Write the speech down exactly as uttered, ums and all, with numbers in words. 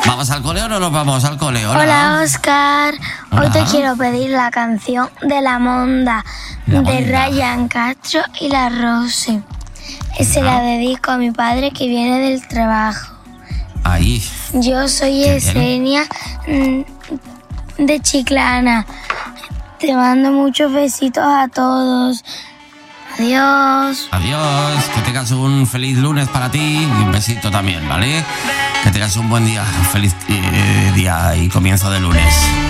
¿Vamos al cole o no nos vamos al cole? Hola, Hola, Oscar. Hoy te Hola. quiero pedir la canción de La Monda, La de Monda. Ryan Castro y La Rose. Se la dedico a mi padre que viene del trabajo. Ahí. Yo soy Qué bien. Esenia mm, de Chiclana. Te mando muchos besitos a todos. Adiós. Adiós, que tengas un feliz lunes para ti y un besito también, ¿vale? Que tengas un buen día, feliz eh, día y comienzo de lunes.